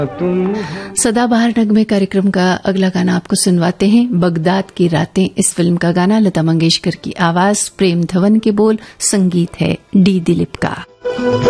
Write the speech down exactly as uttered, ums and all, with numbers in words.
सदाबहार नगमे कार्यक्रम का अगला गाना आपको सुनवाते हैं, बगदाद की रातें। इस फिल्म का गाना लता मंगेशकर की आवाज, प्रेम धवन के बोल, संगीत है डी दिलीप का।